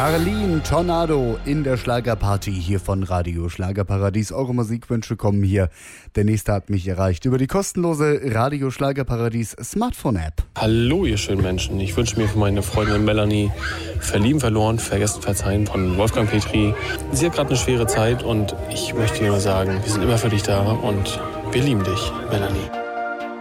Karlin Tornado in der Schlagerparty hier von Radio Schlagerparadies. Eure Musikwünsche kommen hier. Der nächste hat mich erreicht über die kostenlose Radio Schlagerparadies Smartphone-App. Hallo ihr schönen Menschen, ich wünsche mir für meine Freundin Melanie Verlieben, verloren, vergessen, verzeihen von Wolfgang Petri. Sie hat gerade eine schwere Zeit und ich möchte dir nur sagen, wir sind immer für dich da und wir lieben dich, Melanie.